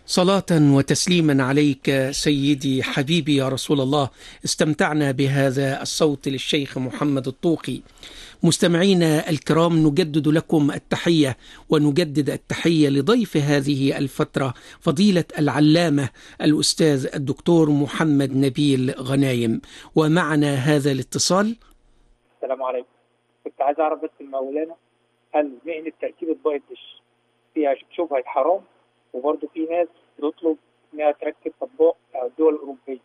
صلاة وتسليما عليك سيدي حبيبي يا رسول الله. استمتعنا بهذا الصوت للشيخ محمد الطوقي. مستمعينا الكرام، نجدد لكم التحية ونجدد التحية لضيف هذه الفترة فضيلة العلامة الأستاذ الدكتور محمد نبيل غنايم. ومعنا هذا الاتصال. السلام عليكم. كنت عايز أعرف بس المولانا، هل مهنة تركيب البيض فيها شبهة حرام؟ وبرضه في ناس بتطلب انها تركب اطباق الدول الاوروبيه.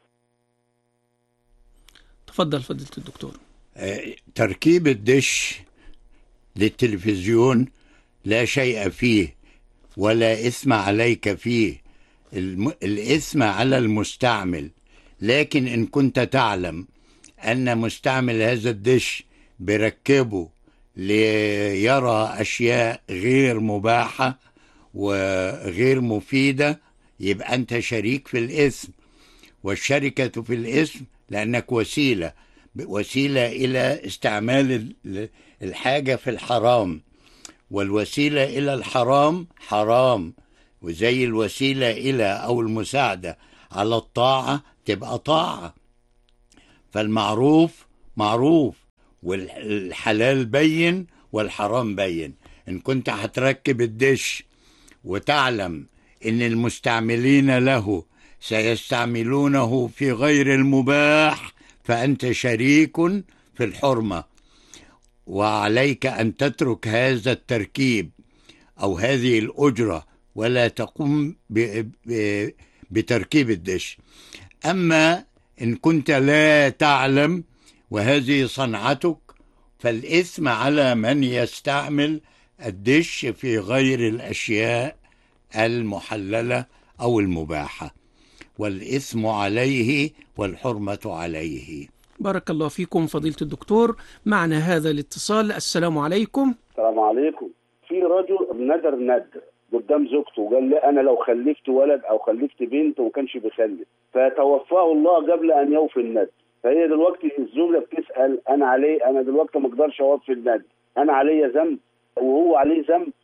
تفضل فضيلة الدكتور. تركيب الدش للتلفزيون لا شيء فيه ولا إثم عليك فيه، الإثم على المستعمل. لكن إن كنت تعلم أن مستعمل هذا الدش بركبه ليرى أشياء غير مباحة وغير مفيدة، يبقى أنت شريك في الإثم. والشركة في الإثم لأنك وسيلة إلى استعمال الحاجة في الحرام، والوسيلة إلى الحرام حرام، وزي الوسيلة إلى أو المساعدة على الطاعة تبقى طاعة. فالمعروف معروف، والحلال بين والحرام بين. إن كنت هتركب الدش وتعلم إن المستعملين له سيستعملونه في غير المباح، فأنت شريك في الحرمة، وعليك أن تترك هذا التركيب أو هذه الأجرة ولا تقوم بتركيب الدش. أما إن كنت لا تعلم وهذه صنعتك، فالإثم على من يستعمل الدش في غير الأشياء المحللة أو المباحة، والإثم عليه والحرمة عليه. بارك الله فيكم فضيلة الدكتور. معنا هذا الاتصال. السلام عليكم. السلام عليكم. في رجل ندر قدام زوجته وقال لي أنا لو خلفت ولد أو خلفت بنت وما كانش بيخلف، فتوفاه الله قبل أن يوفي الندر. فهي دلوقتي الزوجة بتسأل أنا دلوقتي ما أقدرش أوفي الندر، أنا علي ذنب وهو عليه ذنب؟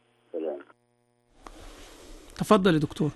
تفضل يا دكتور.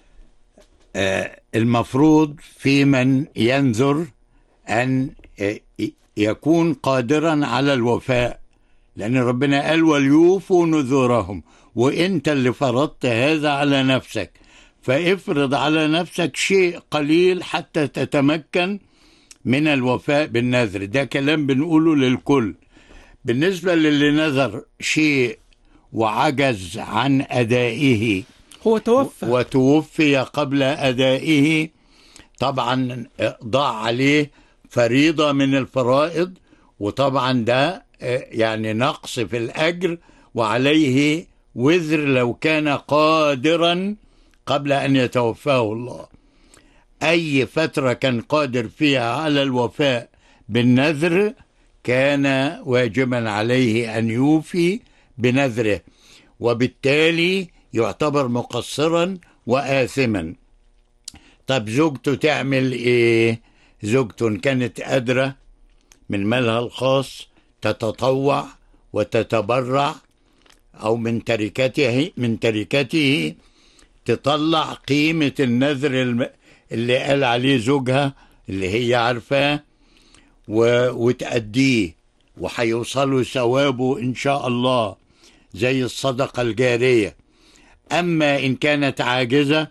المفروض في من ينذر أن يكون قادرا على الوفاء، لأن ربنا قال وليوفوا نذورهم، وإنت اللي فرضت هذا على نفسك، فافرض على نفسك شيء قليل حتى تتمكن من الوفاء بالنذر. ده كلام بنقوله للكل. بالنسبة للي نذر شيء وعجز عن أدائه، هو وتوفي قبل أدائه، طبعا ضاع عليه فريضة من الفرائض، وطبعا ده يعني نقص في الأجر، وعليه وزر لو كان قادرا قبل أن يتوفاه الله. أي فترة كان قادر فيها على الوفاء بالنذر كان واجبا عليه أن يوفي بنذره، وبالتالي يعتبر مقصرا وآثما. طب زوجته تعمل إيه؟ زوجته كانت قادرة من مالها الخاص تتطوع وتتبرع، أو من تركته تطلع قيمة النذر اللي قال عليه زوجها اللي هي عارفاه وتأديه، وحيوصلوا ثوابه إن شاء الله زي الصدقة الجارية. أما إن كانت عاجزة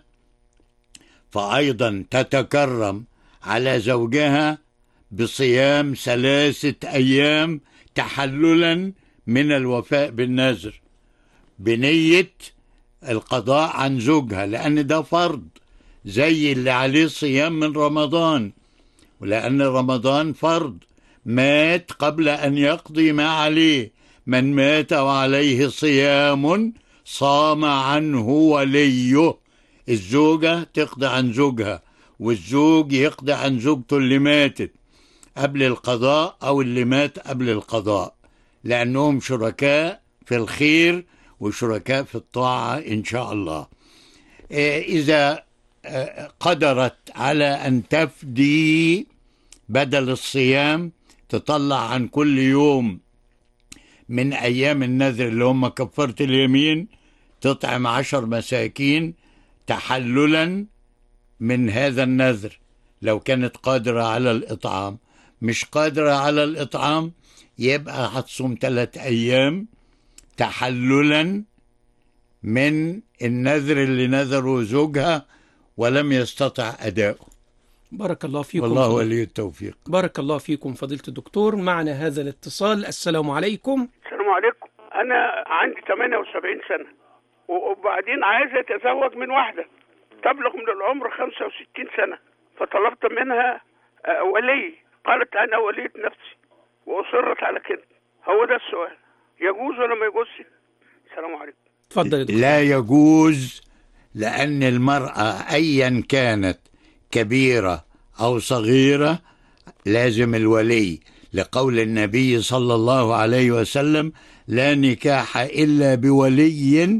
فأيضا تتكرم على زوجها بصيام 3 أيام تحللا من الوفاء بالنذر بنية القضاء عن زوجها، لأن ده فرض زي اللي عليه صيام من رمضان، ولأن رمضان فرض مات قبل أن يقضي ما عليه. من مات وعليه صيام صام عنه وليه. الزوجة تقضي عن زوجها، والزوج يقضي عن زوجته اللي ماتت قبل القضاء أو اللي مات قبل القضاء، لأنهم شركاء في الخير وشركاء في الطاعة إن شاء الله. إذا قدرت على أن تفدي بدل الصيام، تطلع عن كل يوم من أيام النذر اللي هم كفارة اليمين، تطعم 10 مساكين تحللا من هذا النذر لو كانت قادرة على الإطعام. مش قادرة على الإطعام يبقى هتصوم 3 أيام تحللا من النذر اللي نذره زوجها ولم يستطع أداؤه. بارك الله فيكم. والله ولي التوفيق. بارك الله فيكم فضيلة الدكتور. معنا هذا الاتصال. السلام عليكم. السلام عليكم. أنا عندي 78 سنة وبعدين عايز أتزوج من واحدة تبلغ من العمر 65 سنة، فطلبت منها ولي، قالت أنا ولية نفسي وأصرت على كده. هو ده السؤال، يجوز ولا ما يجوزش؟ السلام عليكم. تفضل يا دكتور. لا يجوز، لأن المرأة أيا كانت كبيرة أو صغيرة لازم الولي، لقول النبي صلى الله عليه وسلم: لا نكاح إلا بولي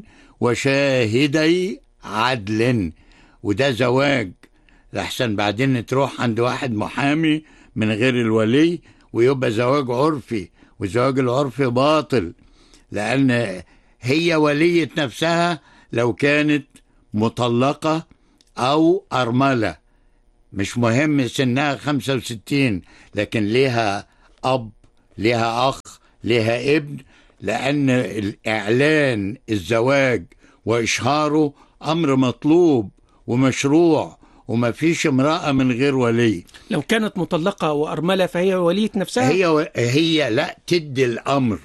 وشاهدي عدل. وده زواج، لحسن بعدين تروح عند واحد محامي من غير الولي ويبقى زواج عرفي، وزواج العرفي باطل، لأن هي ولية نفسها لو كانت مطلقة أو أرملة، مش مهم سنها 65، لكن ليها أب، ليها أخ، ليها ابن، لأن الإعلان الزواج وإشهاره أمر مطلوب ومشروع، وما فيش امرأة من غير ولي. لو كانت مطلقة وأرملة فهي ولية نفسها. هي لا تدي الأمر،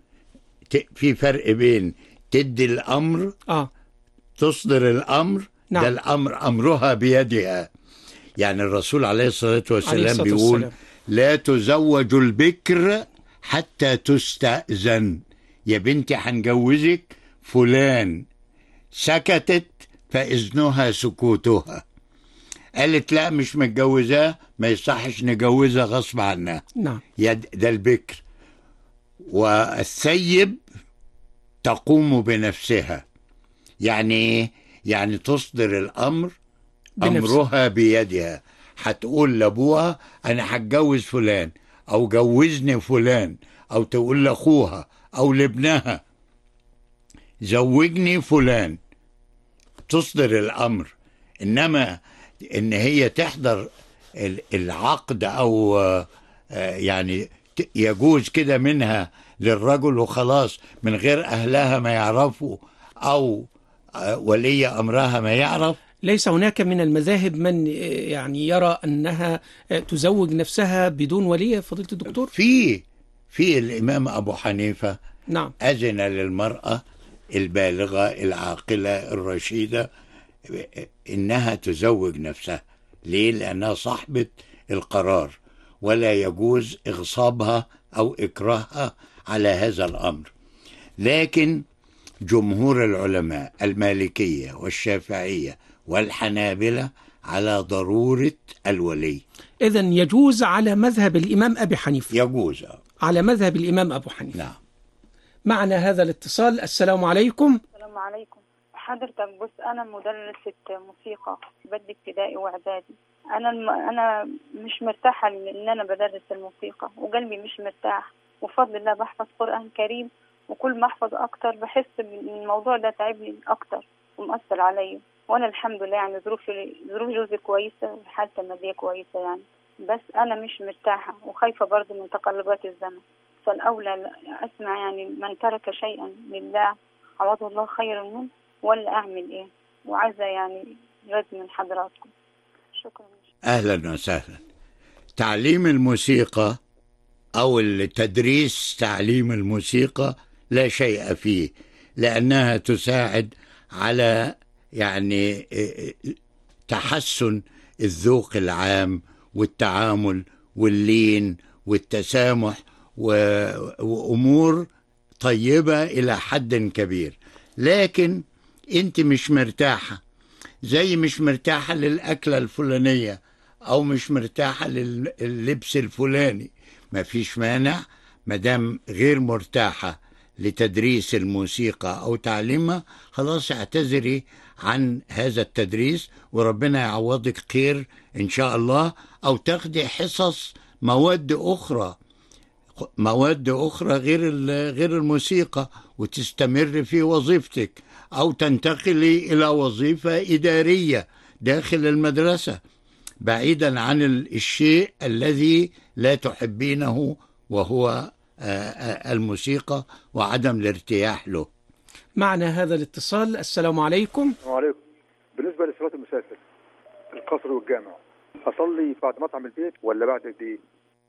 في فرق بين تدي الأمر تصدر الأمر. نعم. ده الأمر أمرها بيدها. يعني الرسول عليه الصلاة والسلام بيقول: لا تزوج البكر حتى تستأذن. يا بنتي هنجوزك فلان، سكتت فإذنها سكوتها. قالت لا مش متجوزاه، ما يصحش نجوزها غصب عنها. نعم. ده البكر. والثيب تقوم بنفسها. يعني تصدر الأمر أمرها بيدها. هتقول لأبوها أنا هتجوز فلان، أو جوزني فلان، أو تقول لأخوها أو لابنها زوجني فلان، تصدر الأمر. إنما إن هي تحضر العقد أو يعني يجوز كده منها للرجل وخلاص من غير أهلها ما يعرفوا أو ولي أمرها ما يعرف. ليس هناك من المذاهب من يعني يرى أنها تزوج نفسها بدون ولي فضيلة الدكتور؟ في الإمام أبو حنيفة. نعم. أذن للمرأة البالغة العاقلة الرشيدة إنها تزوج نفسها. ليه؟ لأنها صاحبة القرار، ولا يجوز إغصابها أو إكراهها على هذا الأمر. لكن جمهور العلماء المالكية والشافعية والحنابلة على ضرورة الولي. إذن يجوز على مذهب الإمام أبي حنيفة. يجوز على مذهب الإمام أبو حنيفة. نعم. معنا هذا الاتصال. السلام عليكم. السلام عليكم حضرتك. بص، أنا مدرسة موسيقى بدي ابتدائي وإعدادي. أنا مش مرتاحة إن أنا بدرس الموسيقى، وقلبي مش مرتاح، وفضل الله بحفظ قرآن كريم، وكل ما أحفظ أكتر بحس إن الموضوع ده تعبني أكتر ومؤثر عليا. وأنا الحمد لله يعني ظروف جوزي كويسة وحالتي المادية كويسة يعني، بس أنا مش مرتاحة وخايفة برضه من تقلبات الزمن. فالأولى أسمع يعني من ترك شيئا لله عوضه الله خيرا منه، ولا أعمل إيه؟ وعايزة يعني رد من حضراتكم. شكرا. أهلا وسهلا. تعليم الموسيقى أو التدريس تعليم الموسيقى لا شيء فيه، لأنها تساعد على يعني تحسن الذوق العام والتعامل واللين والتسامح وأمور طيبة إلى حد كبير. لكن أنت مش مرتاحة، زي مش مرتاحة للأكلة الفلانية أو مش مرتاحة لللبس الفلاني، ما فيش مانع مدام غير مرتاحة لتدريس الموسيقى أو تعليمها، خلاص اعتذري عن هذا التدريس وربنا يعوضك خير إن شاء الله، أو تاخدي حصص مواد أخرى غير الموسيقى وتستمر في وظيفتك، أو تنتقلي إلى وظيفة إدارية داخل المدرسة، بعيدا عن الشيء الذي لا تحبينه، وهو الموسيقى وعدم الارتياح له. معنا هذا الاتصال. السلام عليكم. وعليكم. بالنسبة لصلاة المسافر القصر والجامع، أصلي بعد ما أطعم البيت ولا بعد قد إيه؟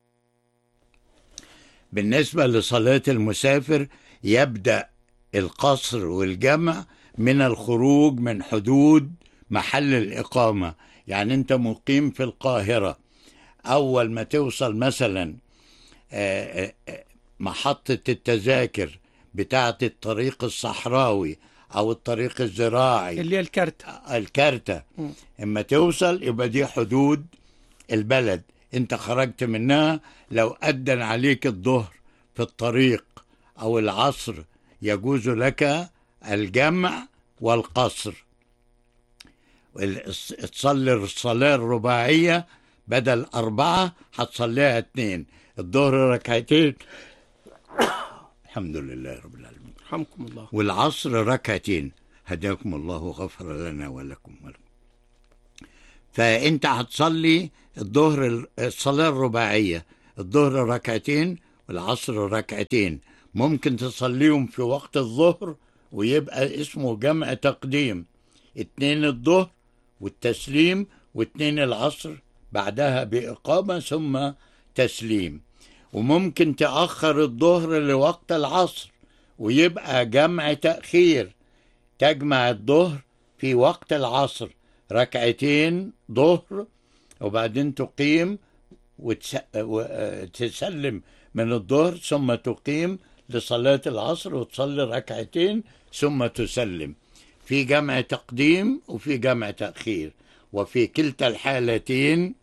بالنسبة لصلاة المسافر يبدأ القصر والجمع من الخروج من حدود محل الإقامة. يعني أنت مقيم في القاهرة، أول ما توصل مثلا محطة التذاكر بتاعة الطريق الصحراوي أو الطريق الزراعي اللي هي الكارتة، اما توصل يبقى دي حدود البلد، انت خرجت منها. لو أدن عليك الظهر في الطريق أو العصر يجوز لك الجمع والقصر. تصلي الصلاة الرباعية بدل 4 هتصليها 2، الظهر ركعتين الحمد لله رب العالمين رحمكم الله، والعصر ركعتين هداكم الله وغفر لنا ولكم. فأنت هتصلي الظهر الصلاة الرباعية، الظهر ركعتين والعصر ركعتين، ممكن تصليهم في وقت الظهر ويبقى اسمه جمع تقديم، 2 الظهر والتسليم و2 العصر بعدها بإقامة ثم تسليم. وممكن تأخر الظهر لوقت العصر ويبقى جمع تأخير، تجمع الظهر في وقت العصر 2 ظهر وبعدين تقيم وتسلم من الظهر ثم تقيم لصلاة العصر وتصلي 2 ثم تسلم. في جمع تقديم وفي جمع تأخير، وفي كلتا الحالتين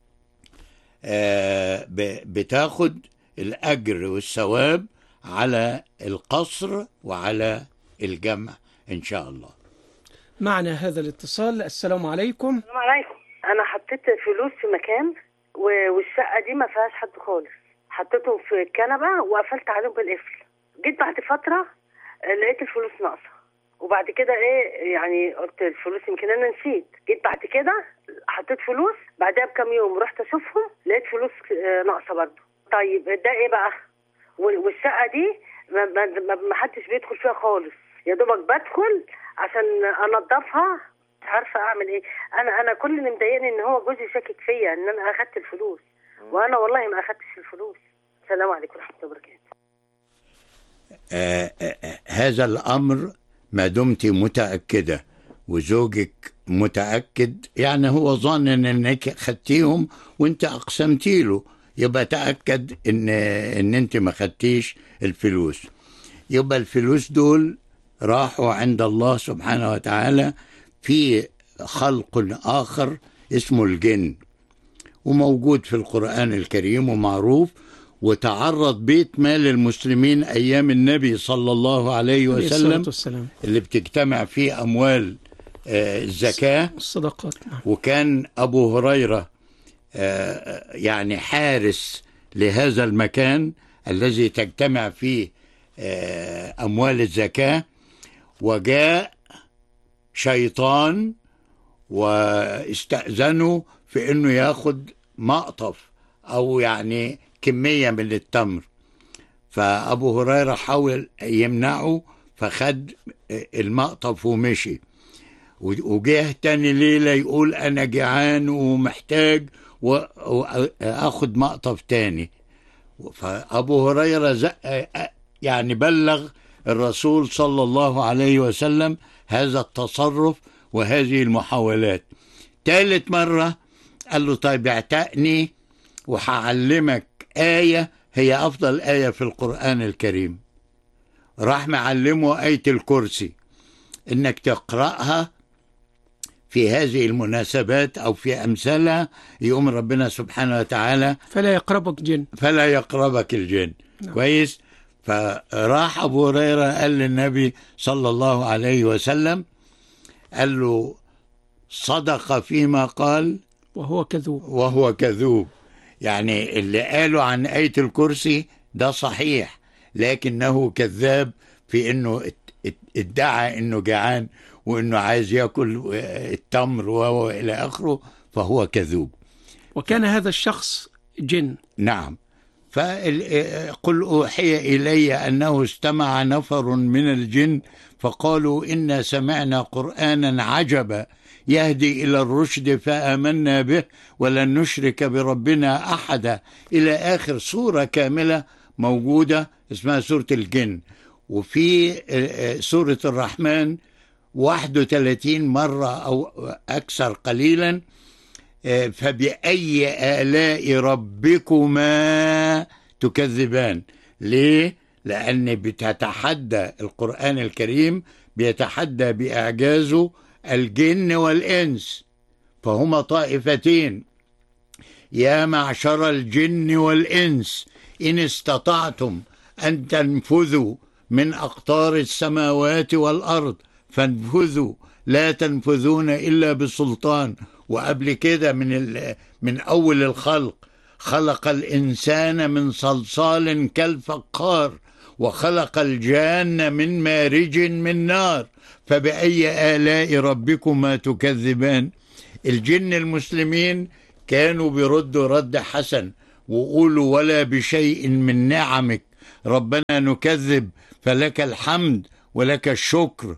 بتاخد الأجر والثواب على القصر وعلى الجمع إن شاء الله. معنا هذا الاتصال. السلام عليكم. السلام عليكم. أنا حطيت فلوس في مكان والشقة دي ما فيهاش حد خالص، حطيتهم في الكنبة وقفلت عليهم بالقفل. جيت بعد فترة لقيت الفلوس ناقصة، وبعد كده يعني قلت الفلوس يمكن أنا نسيت. جيت بعد كده حطيت فلوس، بعدها بكام يوم رحت أشوفهم لقيت فلوس ناقصة برضه. طيب ده إيه بقى؟ والشقة دي ما حدش بيدخل فيها خالص، يا دوبك بدخل عشان انضفها، مش عارفه اعمل ايه. انا كل اللي مضايقني ان هو جوزي شاكك فيا ان انا اخدت الفلوس، وانا والله ما اخدتش الفلوس. السلام عليكم ورحمه الله وبركاته. هذا الامر ما دمت متاكده وزوجك متاكد، يعني هو ظن انك خدتيهم وانت اقسمتي له، يبقى تاكد ان انت ما خدتيش الفلوس. يبقى الفلوس دول راحوا عند الله سبحانه وتعالى في خلق آخر اسمه الجن، وموجود في القرآن الكريم ومعروف، وتعرض بيت مال المسلمين أيام النبي صلى الله عليه وسلم اللي بتجتمع فيه أموال الزكاة الصدقات. وكان أبو هريرة يعني حارس لهذا المكان الذي تجتمع فيه أموال الزكاة، وجاء شيطان واستأذنوا في أنه ياخد مقطف أو يعني كمية من التمر، فأبو هريرة حاول يمنعه فخد المقطف ومشي. وجه تاني ليلة يقول أنا جعان ومحتاج وأخد مقطف تاني، فأبو هريرة يعني بلغ الرسول صلى الله عليه وسلم هذا التصرف وهذه المحاولات. ثالث مرة قال له طيب اعتقني وهعلمك آية هي أفضل آية في القرآن الكريم. راح معلمه آية الكرسي، إنك تقرأها في هذه المناسبات أو في أمثالها يقوم ربنا سبحانه وتعالى فلا يقربك الجن. نعم. كويس. فراح أبو هريرة قال للنبي صلى الله عليه وسلم، قال له صدق فيما قال وهو كذوب. يعني اللي قاله عن آية الكرسي ده صحيح، لكنه كذاب في انه ادعى انه جعان وإنه عايز يأكل التمر وإلى آخره، فهو كذوب. وكان هذا الشخص جن. نعم. فقل أوحي إلي أنه استمع نفر من الجن فقالوا إنا سمعنا قرآنا عجبا يهدي إلى الرشد فآمنا به ولن نشرك بربنا أحدا، إلى آخر سورة كاملة موجودة اسمها سورة الجن. وفي سورة الرحمن 31 مرة أو أكثر قليلا. فبأي آلاء ربكما تكذبان. ليه؟ لأن بتتحدى القرآن الكريم، بيتحدى بإعجازه الجن والإنس، فهما طائفتين: يا معشر الجن والإنس إن استطعتم أن تنفذوا من أقطار السماوات والأرض فانفذوا لا تنفذون إلا بسلطان. وقبل كده من أول الخلق خلق الإنسان من صلصال كالفخار وخلق الجان من مارج من نار فبأي آلاء ربكما تكذبان. الجن المسلمين كانوا بيردوا رد حسن وقولوا ولا بشيء من نعمك ربنا نكذب فلك الحمد ولك الشكر.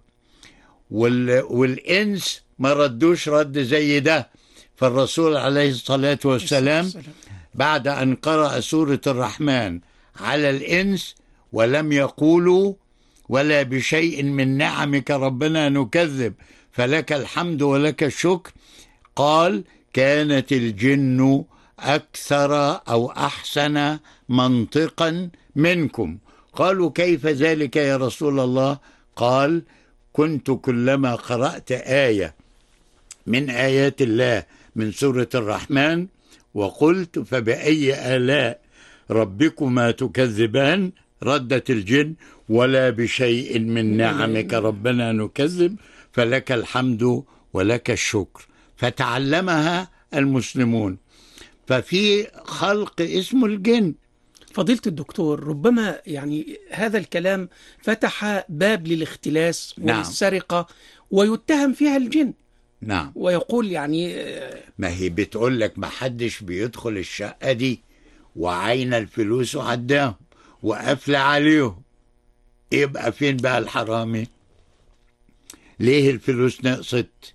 والإنس ما ردوش رد زي ده. فالرسول عليه الصلاة والسلام بعد أن قرأ سورة الرحمن على الإنس ولم يقولوا ولا بشيء من نعمك ربنا نكذب فلك الحمد ولك الشكر، قال كانت الجن أكثر أو أحسن منطقا منكم. قالوا كيف ذلك يا رسول الله؟ قال كنت كلما قرأت آية من آيات الله من سورة الرحمن وقلت فبأي آلاء ربكما تكذبان، ردت الجن ولا بشيء من نعمك ربنا نكذب فلك الحمد ولك الشكر. فتعلمها المسلمون. ففي خلق اسمه الجن. فضيلة الدكتور، ربما يعني هذا الكلام فتح باب للاختلاس والسرقة ويتهم فيها الجن. نعم. ويقول يعني ما هي بتقول لك ما حدش بيدخل الشقة دي وعين الفلوس وعداهم وقفل عليهم، يبقى فين بقى الحرامي؟ ليه الفلوس نقصت؟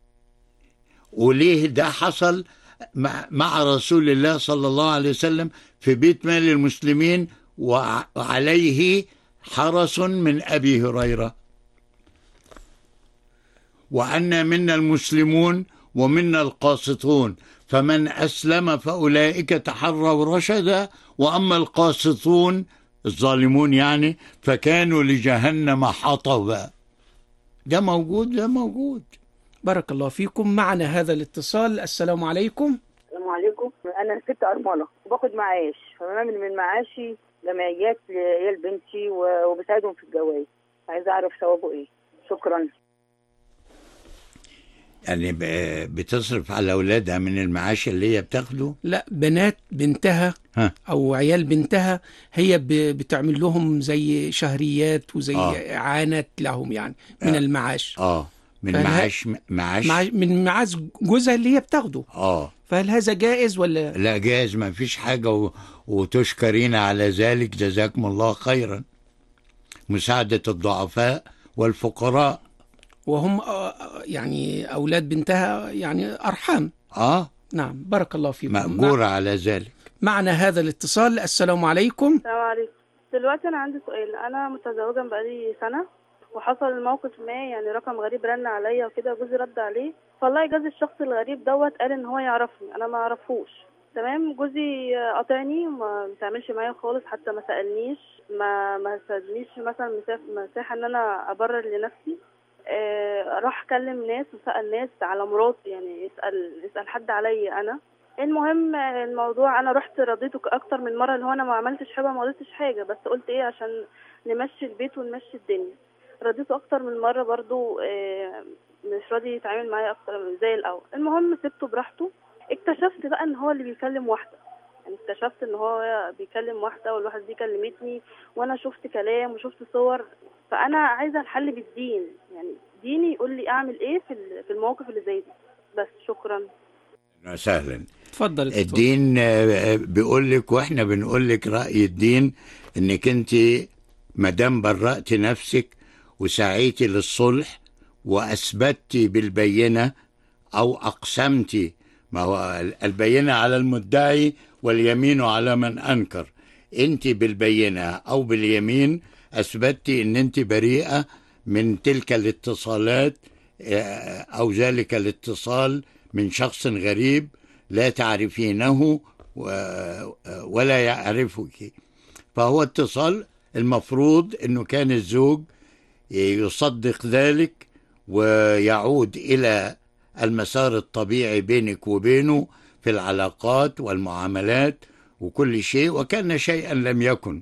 وليه ده حصل مع رسول الله صلى الله عليه وسلم في بيت مال المسلمين وعليه حرس من أبي هريرة؟ وأن منا المسلمون ومنا القاسطون فمن أسلم فأولئك تحروا رشدا وأما القاسطون الظالمون يعني فكانوا لجهنم حطبا. ده موجود، ده موجود. بارك الله فيكم. معنا هذا الاتصال. السلام عليكم. السلام عليكم. أنا ست أرملة وباخد معاش، فبعمل من معاشي جمعيات لعيال بنتي وبساعدهم في الجواز. عايزة أعرف ثوابه إيه. شكرا. يعني بتصرف على أولادها من المعاش اللي هي بتاخده؟ لا، بنات بنتها أو عيال بنتها هي بتعمل لهم زي شهريات وزي إعانات لهم يعني من المعاش. من معاش من معاش جوزها اللي هي بتاخده. فهل هذا جائز ولا؟ لا جائز، ما فيش حاجة وتشكرين على ذلك، جزاكم الله خيرا. مساعدة الضعفاء والفقراء. وهم يعني أولاد بنتها يعني أرحام. نعم. بارك الله فيكم. مأجورة على ذلك. معنا هذا الاتصال. السلام عليكم. السلام عليكم. دلوقتي أنا عندي سؤال. أنا متزوجة بقالي سنة وحصل موقف ما، يعني رقم غريب رن عليا وكده، جوزي رد عليه، فالله يجازي الشخص الغريب دوت قال ان هو يعرفني، انا ما اعرفوش. تمام. جوزي قاطعني وما بيتعاملش معايا خالص، حتى ما سالنيش، ما سابنيش مثلا مساحه ان انا ابرر لنفسي. راح كلم ناس وسال ناس على مراتي، يعني يسال حد عليا انا. المهم الموضوع انا رحت رضيته اكتر من مره، اللي هو انا ما عملتش حاجه، ما قلتش حاجه، بس قلت ايه عشان نمشي البيت ونمشي الدنيا. رديته اكتر من مره برضو، مش راضي يتعامل معايا اكتر زي الاول. المهم سبته براحته. اكتشفت بقى ان هو اللي بيكلم واحده، يعني اكتشفت ان هو بيكلم واحده والواحده دي كلمتني، وانا شفت كلام وشفت صور. فانا عايزه الحل بالدين، يعني ديني يقول لي اعمل ايه في المواقف اللي زي دي. بس شكرا. سهلا. اتفضل الدكتور. الدين بيقول لك، واحنا بنقول لك رأي الدين، انك انت مادام برأت نفسك وسعيتي للصلح واثبتي بالبينة او اقسمتي، ما هو البينة على المدعي واليمين على من انكر، انت بالبينة او باليمين اثبتي ان انت بريئة من تلك الاتصالات او ذلك الاتصال من شخص غريب لا تعرفينه ولا يعرفك. فهو اتصال المفروض انه كان الزوج يصدق ذلك ويعود الى المسار الطبيعي بينك وبينه في العلاقات والمعاملات وكل شيء، وكان شيئا لم يكن،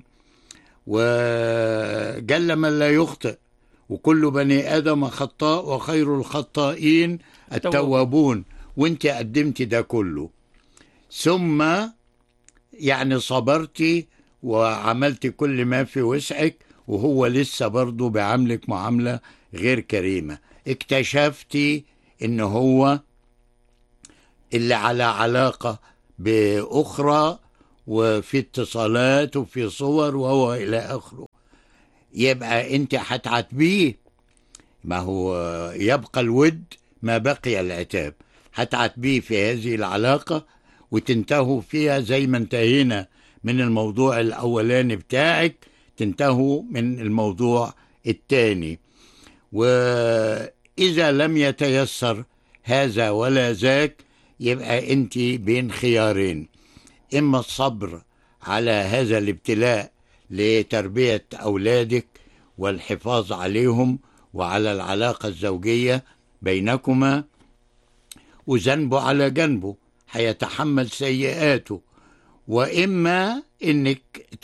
وجل من لا يخطئ، وكل بني آدم خطاء وخير الخطائين التوابون. وانت قدمت ده كله، ثم يعني صبرتي وعملت كل ما في وسعك، وهو لسه برضه بعملك معاملة غير كريمة. اكتشفتي ان هو اللي على علاقة بأخرى وفي اتصالات وفي صور وهو إلى آخره، يبقى انت هتعاتبيه. ما هو يبقى الود ما بقي العتاب. هتعاتبيه في هذه العلاقة وتنتهوا فيها زي ما انتهينا من الموضوع الأولاني بتاعك، تنتهوا من الموضوع الثاني. وإذا لم يتيسر هذا ولا ذاك، يبقى انت بين خيارين: إما الصبر على هذا الابتلاء لتربية أولادك والحفاظ عليهم وعلى العلاقة الزوجية بينكما، وذنبه على جنبه هيتحمل سيئاته، وإما إنك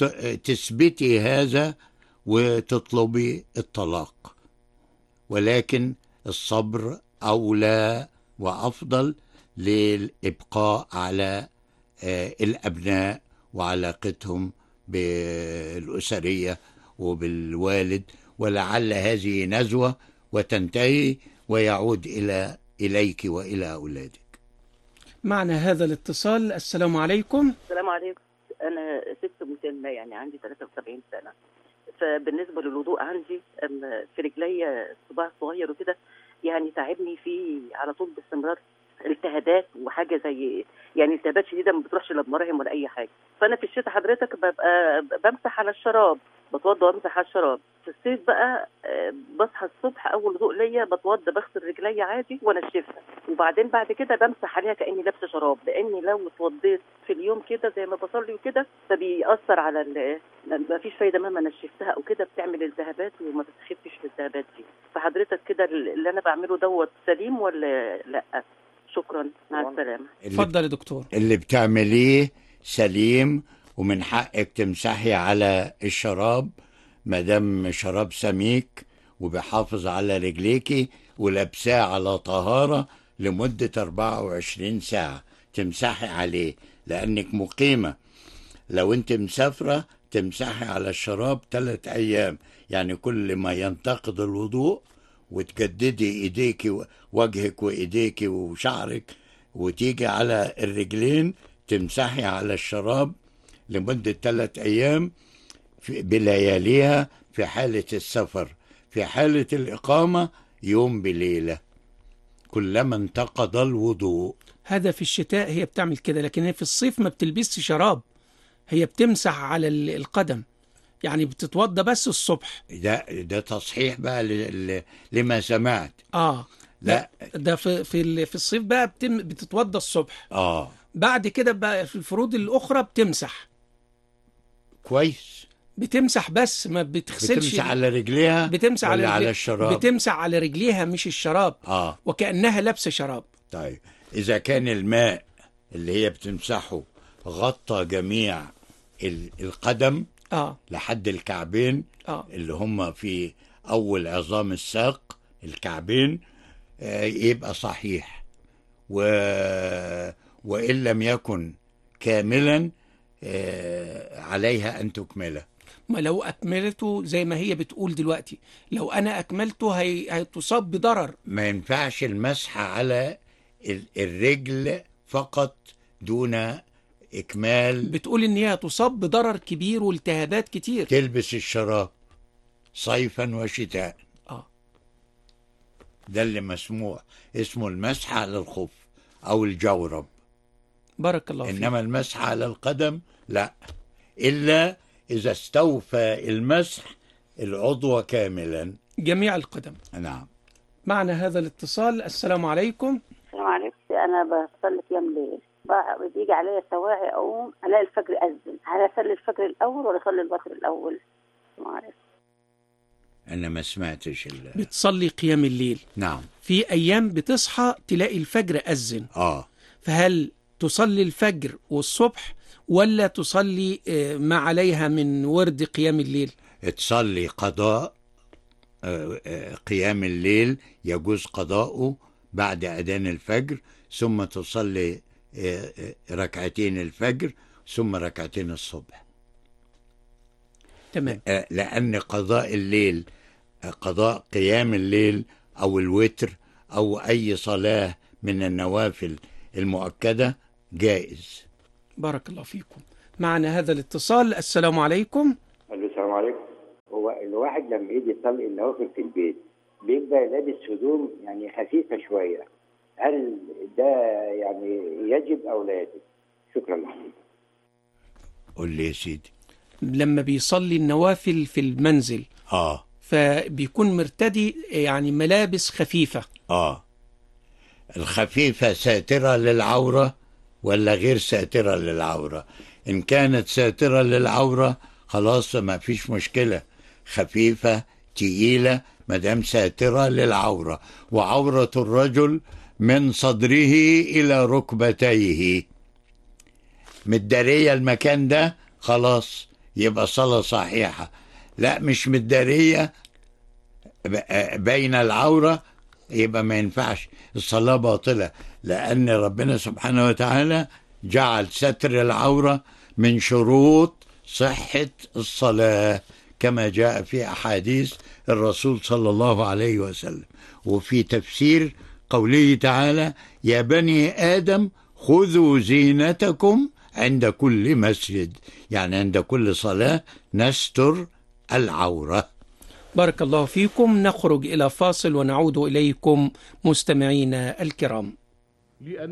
تثبتي هذا وتطلبي الطلاق. ولكن الصبر أولى وأفضل للإبقاء على الأبناء وعلاقتهم بالأسرية وبالوالد، ولعل هذه نزوة وتنتهي ويعود إليك وإلى أولادك. معنا هذا الاتصال. السلام عليكم. السلام عليكم. أنا ست مسنة، يعني عندي 73 سنة. فبالنسبة للوضوء عندي في رجلي صباع صغير وكده، يعني تعبني فيه على طول باستمرار التهابات وحاجة زي يعني التهابات شديدة ما بتروحش لا بمراهم ولا أي حاجة. فأنا في الشتاء حضرتك ببقى بمسح على الشراب، بتوضى وامسح على الشراب. في الصيف بقى بصحى الصبح أول وضوء ليا بتوضى بغسل رجلي عادي وانشفها، وبعدين بعد كده بمسح عليها كأني لابسة شراب، لأني لو اتوضيت في اليوم كده زي ما بصلي وكده فبيأثر على ما فيش فايدة مهما نشفتها أو كده، بتعمل التهابات وما بتخفش الالتهابات دي. فحضرتك كده اللي أنا بعمله دوت سليم ولا لأ؟ شكرا، مع السلامة. اتفضل يا دكتور. اللي بتعمليه سليم، ومن حقك تمسحي على الشراب ما دام شراب سميك وبيحافظ على رجليكي ولابساه على طهارة لمدة 24 ساعة تمسحي عليه، لأنك مقيمة. لو انت مسافرة تمسحي على الشراب 3 أيام، يعني كل ما ينتقد الوضوء وتجددي ايديك وجهك وايديك وشعرك، وتيجي على الرجلين تمسحي على الشراب لمدة 3 أيام بلياليها في حالة السفر. في حالة الإقامة يوم بليلة كلما انتقض الوضوء. هذا في الشتاء هي بتعمل كده، لكن هي في الصيف ما بتلبسش شراب، هي بتمسح على القدم، يعني بتتوضى بس الصبح. ده تصحيح بقى لما سمعت. لا ده في الصيف بقى بتتوضى الصبح. بعد كده بقى في الفروض الأخرى بتمسح. كويس. بتمسح بس ما بتغسلش. بتمسح على رجليها، بتمسح على الشراب. بتمسح على رجليها مش الشراب. وكأنها لابسة شراب. طيب إذا كان الماء اللي هي بتمسحه غطى جميع القدم لحد الكعبين، اللي هم في أول عظام الساق الكعبين، يبقى صحيح. وإن لم يكن كاملا عليها أن تكمله. ما لو أكملته زي ما هي بتقول دلوقتي، لو أنا أكملته هتصاب بضرر. ما ينفعش المسح على الرجل فقط دون إكمال. بتقول إن هي هتصاب بضرر كبير والتهابات كتير. تلبس الشراب صيفا وشتاء. ده اللي مسموح، اسمه المسح على الخف أو الجورب. بارك الله فيك. إنما المسح على القدم لا، إلا إذا استوفى المسح العضو كاملا، جميع القدم. نعم. معنا هذا الاتصال. السلام عليكم. السلام عليكم. أنا بصلي قيام ليل، بيجي عليا سواعي أقوم ألاقي الفجر أذن، هل أصلي الفجر الأول ولا أصلي الوتر الأول؟ السلام عليكم. أنا ما سمعتش بتصلي قيام الليل. نعم. في أيام بتصحى تلاقي الفجر أذن. فهل تصلي الفجر والصبح ولا تصلي ما عليها من ورد قيام الليل؟ تصلي قضاء قيام الليل، يجوز قضاؤه بعد أذان الفجر، ثم تصلي ركعتين الفجر ثم ركعتين الصبح. تمام. لأن قضاء الليل، قضاء قيام الليل أو الوتر أو أي صلاة من النوافل المؤكدة جائز. بارك الله فيكم. معنا هذا الاتصال. السلام عليكم. السلام عليكم. هو الواحد لما يجي يصلي النوافل في البيت بيبقى لابس هدوم يعني خفيفة شوية، هل ده يعني يجب أو لا يجب؟ شكرا لك. قول لي يا سيدي. لما بيصلي النوافل في المنزل فبيكون مرتدي يعني ملابس خفيفة. الخفيفة ساترة للعورة ولا غير ساترة للعورة؟ إن كانت ساترة للعورة خلاص ما فيش مشكلة، خفيفة تقيلة مدام ساترة للعورة. وعورة الرجل من صدره إلى ركبتيه، متدارية المكان ده خلاص يبقى صلاة صحيحة. لا مش متدارية بين العورة يبقى ما ينفعش، الصلاة باطلة، لأن ربنا سبحانه وتعالى جعل ستر العورة من شروط صحة الصلاة كما جاء في أحاديث الرسول صلى الله عليه وسلم. وفي تفسير قوله تعالى: يا بني آدم خذوا زينتكم عند كل مسجد، يعني عند كل صلاة نستر العورة. بارك الله فيكم. نخرج إلى فاصل ونعود إليكم مستمعينا الكرام.